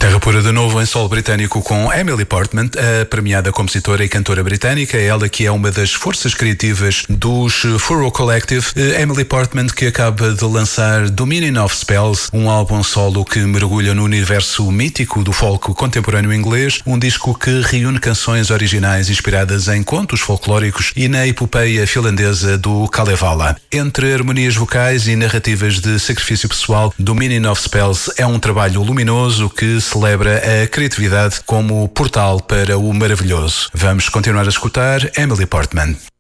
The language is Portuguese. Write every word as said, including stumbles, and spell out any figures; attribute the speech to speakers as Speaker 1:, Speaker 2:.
Speaker 1: Terra Pura de novo em solo britânico com Emily Portman, a premiada compositora e cantora britânica, ela que é uma das forças criativas dos Furrow Collective. Emily Portman, que acaba de lançar The Meaning of Spells, um álbum solo que mergulha no universo mítico do folk contemporâneo inglês, um disco que reúne canções originais inspiradas em contos folclóricos e na epopeia finlandesa do Kalevala. Entre harmonias vocais e narrativas de sacrifício pessoal, The Meaning of Spells é um trabalho luminoso que celebra a criatividade como portal para o maravilhoso. Vamos continuar a escutar Emily Portman.